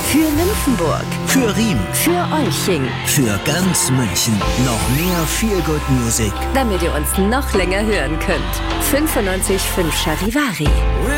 Für Nymphenburg. Für Riem. Für Olching. Für ganz München. Noch mehr Feel-Good Music. Damit ihr uns noch länger hören könnt. 95.5 Charivari.